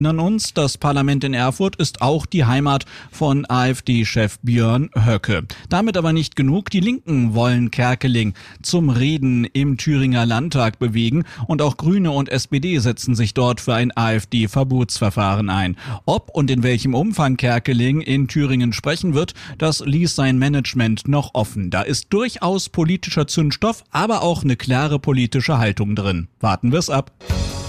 Erinnern uns, das Parlament in Erfurt ist auch die Heimat von AfD-Chef Björn Höcke. Damit aber nicht genug. Die Linken wollen Kerkeling zum Reden im Thüringer Landtag bewegen und auch Grüne und SPD setzen sich dort für ein AfD-Verbotsverfahren ein. Ob und in welchem Umfang Kerkeling in Thüringen sprechen wird, das ließ sein Management noch offen. Da ist durchaus politischer Zündstoff, aber auch eine klare politische Haltung drin. Warten wir's ab.